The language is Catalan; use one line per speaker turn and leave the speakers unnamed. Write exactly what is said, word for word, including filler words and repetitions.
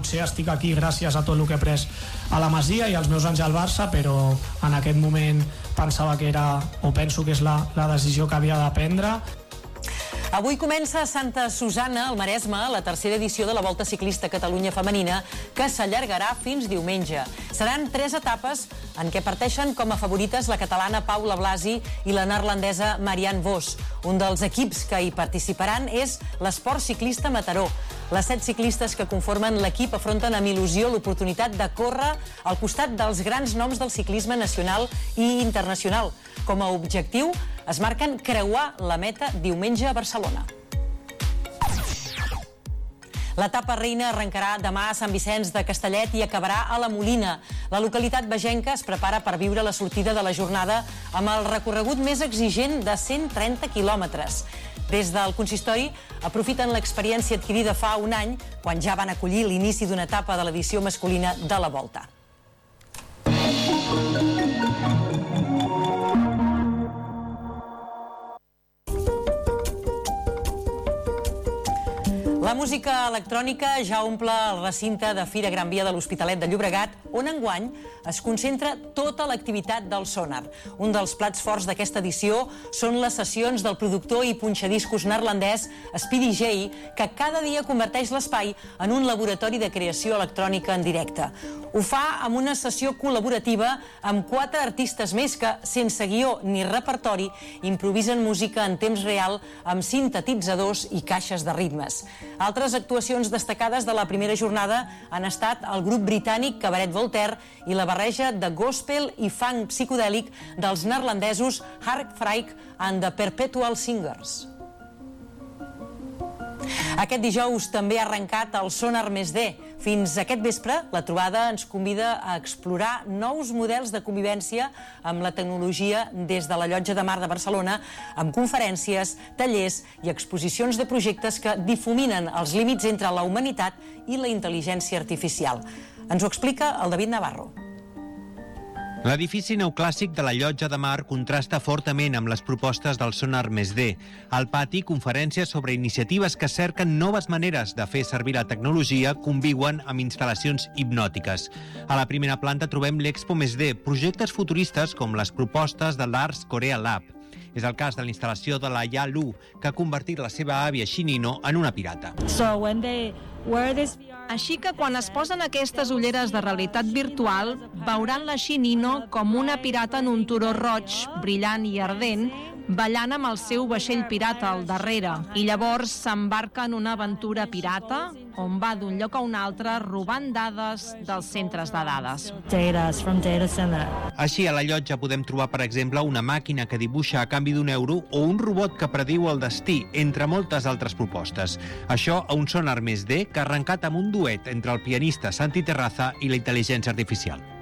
potser estic aquí gràcies a tot el que he pres a la Masia i als meus anys al Barça, però en aquest moment pensava que era, o penso que és la, la decisió que havia de prendre.
Avui comença a Santa Susanna, al Maresme, la tercera edició de la Volta Ciclista Catalunya Femenina, que s'allargarà fins diumenge. Seran tres etapes en què parteixen com a favorites la catalana Paula Blasi i la neerlandesa Marianne Vos. Un dels equips que hi participaran és l'Esport Ciclista Mataró. Les set ciclistes que conformen l'equip afronten amb il·lusió l'oportunitat de córrer al costat dels grans noms del ciclisme nacional i internacional. Com a objectiu, es marquen creuar la meta diumenge a Barcelona. L'etapa reina arrencarà demà a Sant Vicenç de Castellet i acabarà a la Molina. La localitat begenca es prepara per viure la sortida de la jornada amb el recorregut més exigent de cent trenta quilòmetres. Des del consistori aprofiten l'experiència adquirida fa un any, quan ja van acollir l'inici d'una etapa de l'edició masculina de la Volta. La música electrònica ja omple el recinte de Fira Gran Via de l'Hospitalet de Llobregat, on enguany es concentra tota l'activitat del Sonar. Un dels plats forts d'aquesta edició són les sessions del productor i punxadiscos neerlandès Speedy J, que cada dia converteix l'espai en un laboratori de creació electrònica en directe. Ho fa amb una sessió col·laborativa amb quatre artistes més que, sense guió ni repertori, improvisen música en temps real amb sintetitzadors i caixes de ritmes. Altres actuacions destacades de la primera jornada han estat el grup britànic Cabaret Voltaire i la barreja de gospel i funk psicodèlic dels neerlandesos Hark Frijk and the Perpetual Singers. Aquest dijous també ha arrencat el Sonar més D. Fins aquest vespre, la trobada ens convida a explorar nous models de convivència amb la tecnologia des de la Llotja de Mar de Barcelona, amb conferències, tallers i exposicions de projectes que difuminen els límits entre la humanitat i la intel·ligència artificial. Ens ho explica el David Navarro.
L'edifici neoclàssic de la Llotja de Mar contrasta fortament amb les propostes del Sonar més D. Al pati, conferències sobre iniciatives que cerquen noves maneres de fer servir la tecnologia conviuen amb instal·lacions hipnòtiques. A la primera planta trobem l'Expo més D, projectes futuristes com les propostes de l'Ars Korea Lab. És el cas de la instal·lació de la Ya Lu, que ha convertit la seva àvia Shinino en una pirata.
So when they wear this V R... Així que quan es posen aquestes ulleres de realitat virtual, veuran la Shinino com una pirata en un turó roig, brillant i ardent, ballant amb el seu vaixell pirata al darrere. I llavors s'embarca en una aventura pirata, on va d'un lloc a un altre robant dades dels centres de dades.
Així, a la llotja podem trobar, per exemple, una màquina que dibuixa a canvi d'un euro o un robot que prediu el destí, entre moltes altres propostes. Això a un Sonar més D que ha arrencat amb un duet entre el pianista Santi Terraza i la intel·ligència artificial.